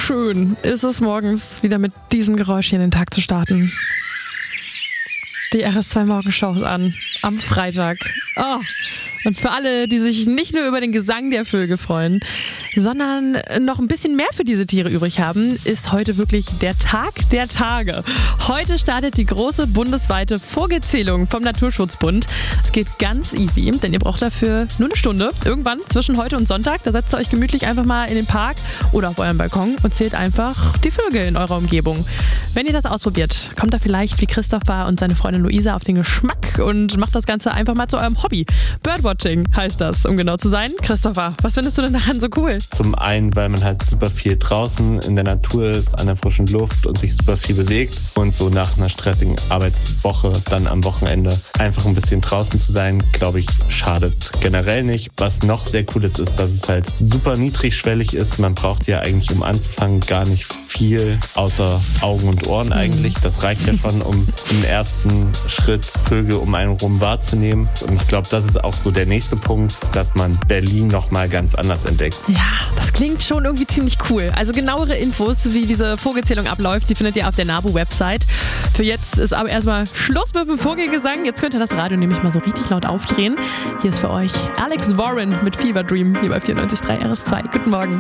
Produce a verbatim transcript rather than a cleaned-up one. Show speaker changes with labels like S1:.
S1: schön ist es morgens wieder mit diesem Geräusch hier in den Tag zu starten. Die R S zwei Morgenshow ist an, am Freitag. Oh. Und für alle, die sich nicht nur über den Gesang der Vögel freuen, sondern noch ein bisschen mehr für diese Tiere übrig haben, ist heute wirklich der Tag der Tage. Heute startet die große bundesweite Vogelzählung vom Naturschutzbund. Es geht ganz easy, denn ihr braucht dafür nur eine Stunde. Irgendwann zwischen heute und Sonntag, da setzt ihr euch gemütlich einfach mal in den Park oder auf euren Balkon und zählt einfach die Vögel in eurer Umgebung. Wenn ihr das ausprobiert, kommt da vielleicht wie Christopher und seine Freundin Luisa auf den Geschmack und macht das Ganze einfach mal zu eurem Hobby. Birdwatching heißt das, um genau zu sein. Christopher, was findest du denn daran so cool?
S2: Zum einen, weil man halt super viel draußen in der Natur ist, an der frischen Luft und sich super viel bewegt. Und so nach einer stressigen Arbeitswoche dann am Wochenende einfach ein bisschen draußen zu sein, glaube ich, schadet generell nicht. Was noch sehr cool ist, ist, dass es halt super niedrigschwellig ist. Man braucht ja eigentlich, um anzufangen, gar nicht viel, außer Augen und Ohren eigentlich. Das reicht ja schon, um im ersten Schritt Vögel um einen rum wahrzunehmen. Und ich glaube, das ist auch so der nächste Punkt, dass man Berlin nochmal ganz anders entdeckt.
S1: Ja, das klingt schon irgendwie ziemlich cool. Also genauere Infos, wie diese Vogelzählung abläuft, die findet ihr auf der NABU-Website. Für jetzt ist aber erstmal Schluss mit dem Vogelgesang. Jetzt könnt ihr das Radio nämlich mal so richtig laut aufdrehen. Hier ist für euch Alex Warren mit Fever Dream hier bei vierundneunzig Komma drei R S zwei. Guten Morgen.